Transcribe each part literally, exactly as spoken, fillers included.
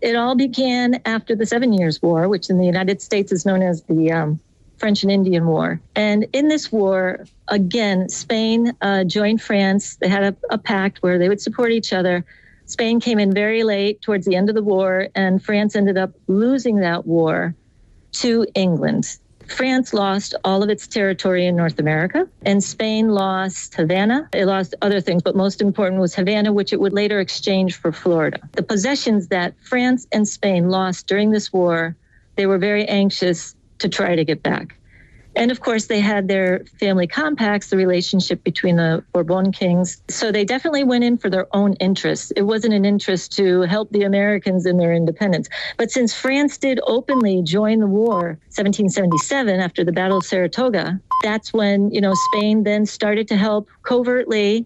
It all began after the Seven Years' War, which in the United States is known as the um, French and Indian War. And in this war, again, Spain uh, joined France. They had a, a pact where they would support each other. Spain came in very late towards the end of the war, and France ended up losing that war to England. France lost all of its territory in North America, and Spain lost Havana. It lost other things, but most important was Havana, which it would later exchange for Florida. The possessions that France and Spain lost during this war, they were very anxious to try to get back. And of course, they had their family compacts, the relationship between the Bourbon kings. So they definitely went in for their own interests. It wasn't an interest to help the Americans in their independence. But since France did openly join the war, seventeen seventy-seven, after the Battle of Saratoga, that's when, you know, Spain then started to help covertly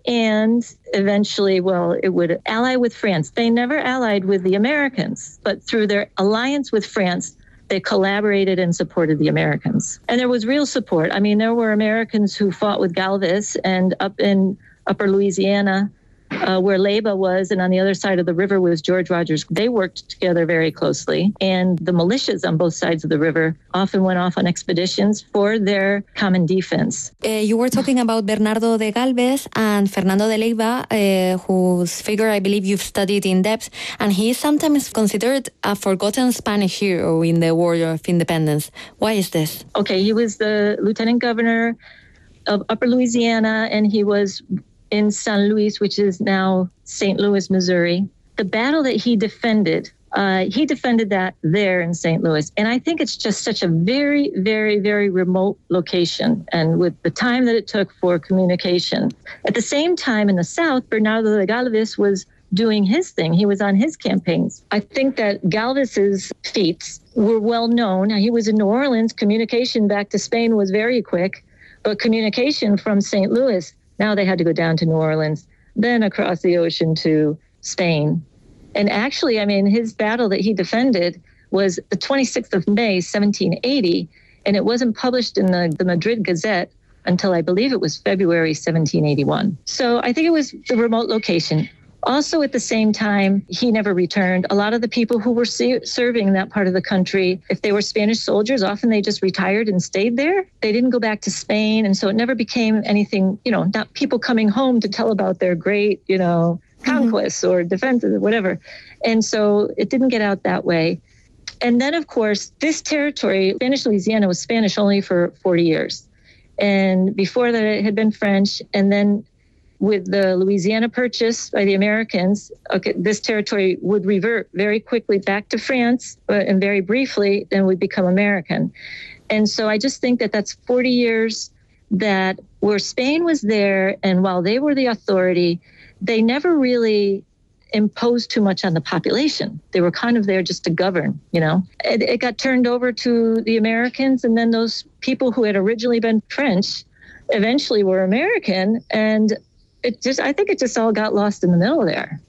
and eventually, well, it would ally with France. They never allied with the Americans, but through their alliance with France, they collaborated and supported the Americans. And there was real support. I mean, there were Americans who fought with Galvez, and up in upper Louisiana, uh, where Leyva was, and on the other side of the river was George Rogers. They worked together very closely. And the militias on both sides of the river often went off on expeditions for their common defense. Uh, you were talking about Bernardo de Galvez and Fernando de Leyva, uh, whose figure I believe you've studied in depth, and he is sometimes considered a forgotten Spanish hero in the War of Independence. Why is this? Okay, he was the lieutenant governor of upper Louisiana, and he was in San Luis, which is now Saint Louis, Missouri. The battle that he defended, uh, he defended that there in Saint Louis. And I think it's just such a very, very, very remote location. And with the time that it took for communication. At the same time in the South, Bernardo de Galvez was doing his thing. He was on his campaigns. I think that Galvez's feats were well known. He was in New Orleans. Communication back to Spain was very quick. But communication from Saint Louis, now they had to go down to New Orleans, then across the ocean to Spain. And actually, I mean, his battle that he defended was the twenty-sixth of May, seventeen eighty, and it wasn't published in the, the Madrid Gazette until I believe it was February seventeen eighty-one. So I think it was the remote location. Also, at the same time, he never returned. A lot of the people who were se- serving in that part of the country, if they were Spanish soldiers, often they just retired and stayed there. They didn't go back to Spain. And so it never became anything, you know, not people coming home to tell about their great, you know, conquests mm-hmm. or defenses or whatever. And so it didn't get out that way. And then, of course, this territory, Spanish Louisiana, was Spanish only for forty years. And before that, it had been French. And then with the Louisiana Purchase by the Americans, okay, this territory would revert very quickly back to France, uh, and very briefly, then would become American. And so I just think that that's forty years that where Spain was there, and while they were the authority, they never really imposed too much on the population. They were kind of there just to govern, you know. It, it got turned over to the Americans, and then those people who had originally been French eventually were American, and it just, I think it just all got lost in the middle there.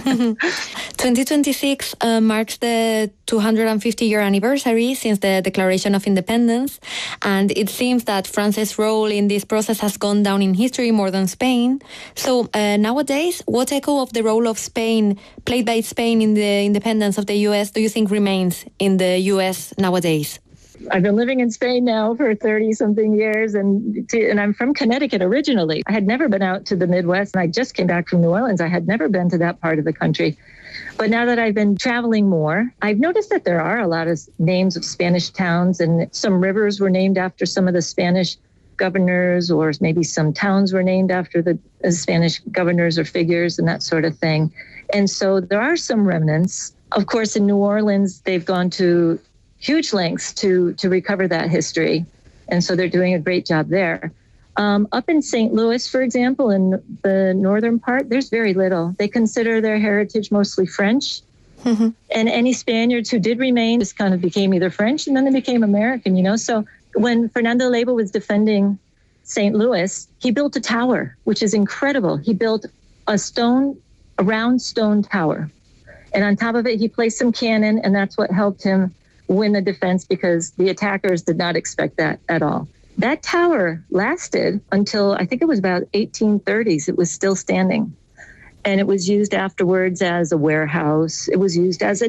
twenty twenty-six uh, marks the two hundred fifty year anniversary since the Declaration of Independence, and it seems that France's role in this process has gone down in history more than Spain. So uh, nowadays, what echo of the role of Spain, played by Spain in the independence of the U S, do you think remains in the U S nowadays? I've been living in Spain now for thirty-something years, and to, and I'm from Connecticut originally. I had never been out to the Midwest, and I just came back from New Orleans. I had never been to that part of the country. But now that I've been traveling more, I've noticed that there are a lot of names of Spanish towns, and some rivers were named after some of the Spanish governors, or maybe some towns were named after the Spanish governors or figures and that sort of thing. And so there are some remnants. Of course, in New Orleans, they've gone to huge lengths to to recover that history. And so they're doing a great job there. Um, up in Saint Louis, for example, in the northern part, there's very little. They consider their heritage mostly French. Mm-hmm. And any Spaniards who did remain just kind of became either French and then they became American, you know. So when Fernando Leyva was defending Saint Louis, he built a tower, which is incredible. He built a stone, a round stone tower. And on top of it, he placed some cannon, and that's what helped him win the defense, because the attackers did not expect that at all. That tower lasted until I think it was about eighteen thirties. It was still standing. And it was used afterwards as a warehouse. It was used as a